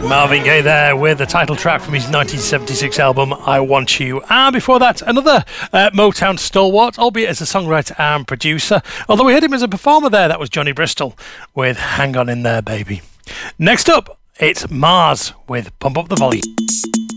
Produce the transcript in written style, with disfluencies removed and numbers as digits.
Marvin Gaye there with the title track from his 1976 album I Want You. And before that, another Motown stalwart, albeit as a songwriter and producer. Although we heard him as a performer there, that was Johnny Bristol with Hang On In There Baby. Next up, it's Mars with Pump Up The Volume.